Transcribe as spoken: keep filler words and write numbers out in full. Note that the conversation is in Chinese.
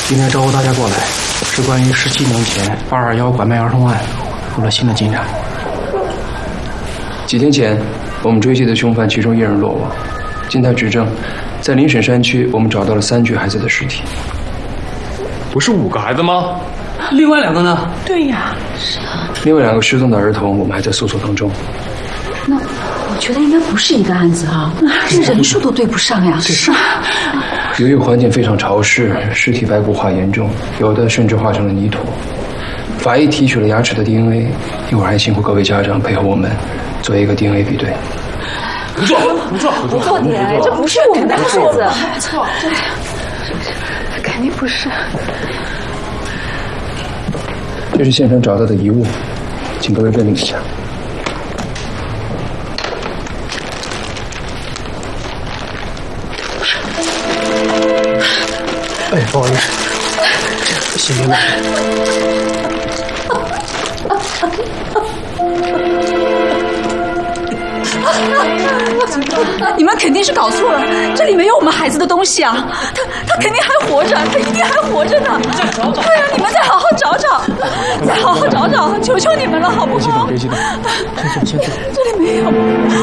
今天招呼大家过来，是关于十七年前八二幺拐卖儿童案有了新的进展。 几天前，我们追击的凶犯其中一人落网。经他指证，在临沈山区，我们找到了三具孩子的尸体。 不是五个孩子吗？ 另外两个呢？ 对呀，是啊。另外两个失踪的儿童，我们还在搜索当中。 那我觉得应该不是一个案子啊，这人数都对不上呀。 是啊。 由于环境非常潮湿，尸体白骨化严重，有的甚至化成了泥土。法医提取了牙齿的 D N A， 一会儿还辛苦各位家长配合我们做一个 D N A 比对。 不错，不错，不错，爹，这不是我们的孩子，错，这肯定不是。 这是现场找到的遗物，请各位认领一下。 哎，不好意思，这先别问。 你们肯定是搞错了，这里面有我们孩子的东西啊！他他肯定还活着，他一定还活着呢！再找找。对啊，你们再好好找找，再好好找找，求求你们了，好不好？ 别激动，别激动，先坐，先坐。 这里没有。